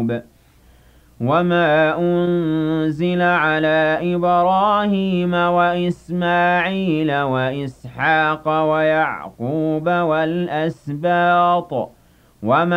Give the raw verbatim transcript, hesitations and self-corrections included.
الكتاب وما أنزل على إبراهيم وإسماعيل وإسحاق ويعقوب والأسباط وما